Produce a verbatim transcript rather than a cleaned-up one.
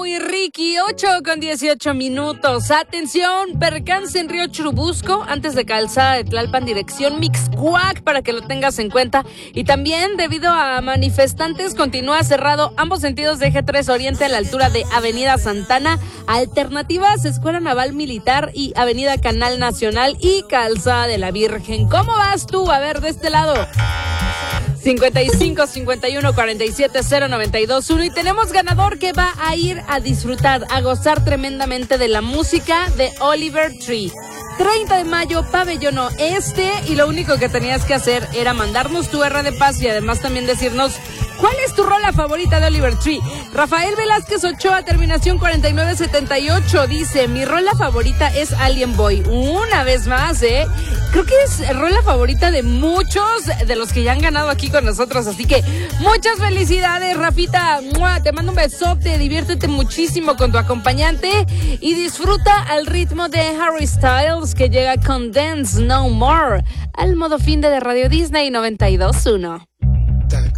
mi Ricky, ocho con dieciocho minutos. Atención, percance en Río Churubusco, antes de Calzada de Tlalpan, dirección Mixcoac, para que lo tengas en cuenta. Y también, debido a manifestantes, continúa cerrado ambos sentidos de Eje tres Oriente a la altura de Avenida Santana. Alternativas, Escuela Naval Militar y Avenida Canal Nacional y Calzada de la Virgen. ¿Cómo vas tú? A ver, de este lado. cincuenta y cinco, cincuenta y uno, cuarenta y siete, cero, noventa y dos, uno. Y tenemos ganador que va a ir a disfrutar, a gozar tremendamente de la música de Oliver Tree. treinta de mayo, Pabellón Oeste. Y lo único que tenías que hacer era mandarnos tu R de paz y además también decirnos cuál es tu rola favorita de Oliver Tree. Rafael Velázquez Ochoa, terminación cuarenta y nueve setenta y ocho, dice: mi rola favorita es Alien Boy. Una vez más, ¿eh? Creo que es rola favorita de muchos de los que ya han ganado aquí con nosotros. Así que muchas felicidades, Rafita. ¡Mua! Te mando un besote, diviértete muchísimo con tu acompañante y disfruta al ritmo de Harry Styles, que llega con Dance No More al modo fin de, de Radio Disney noventa y dos punto uno.